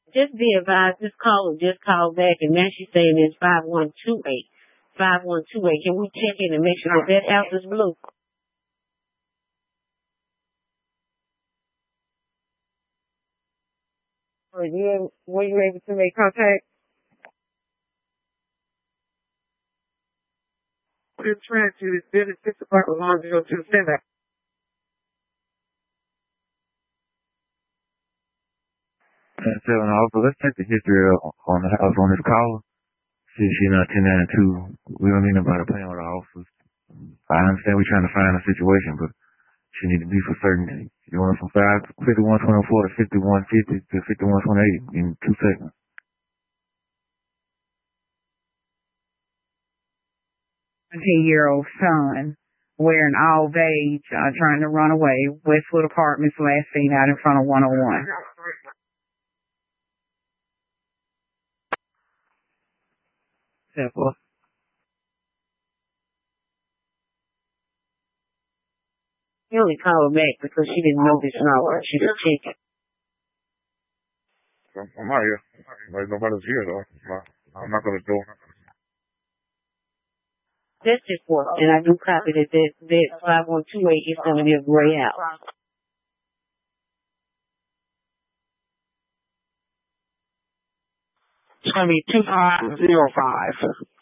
Just be advised, this caller just called back, and now she's saying it's 5128. 5128. Can we check in and make sure that house is blue? Were you able to make contact? We're trying to visit 6 o'clock along 027. So, also, let's check the history on the house on this caller. See if she's not 1092. We don't need nobody playing with our officers. I understand we're trying to find a situation, but she need to be for certainty. You want it from 5124 to 5150 to 5128 in 2 seconds. Year-old son wearing all beige, trying to run away. Westwood Apartments, last seen out in front of 101. Simple. He only called back because she didn't know this number. She's a chicken. I'm out here. Like, nobody's here, though. I'm not going to do it. That's just what, and I do copy that 5128 is going to be a gray out. It's going to be 2505.